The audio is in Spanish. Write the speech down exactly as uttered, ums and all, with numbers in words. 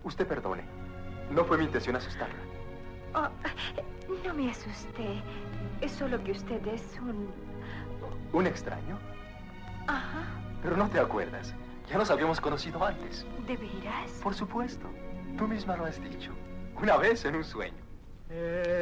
Usted perdone. No fue mi intención asustarla. Oh, no me asusté. Es solo que usted es un... ¿Un extraño? Ajá. Pero no te acuerdas. Ya nos habíamos conocido antes. ¿De veras? Por supuesto. Tú misma lo has dicho. Una vez en un sueño. Eh...